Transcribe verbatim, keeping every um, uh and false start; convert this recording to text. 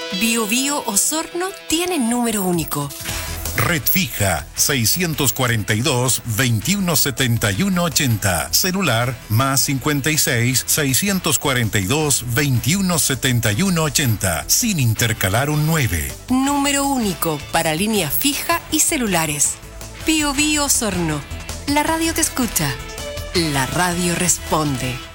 Bio Bio Osorno tiene número único. Red fija seiscientos cuarenta y dos, veintiuno setenta y uno ochenta. Celular más cincuenta y seis, seiscientos cuarenta y dos, veintiuno setenta y uno ochenta. Sin intercalar un nueve. Número único para línea fija y celulares. Bio Bio Osorno. La radio te escucha. La radio responde.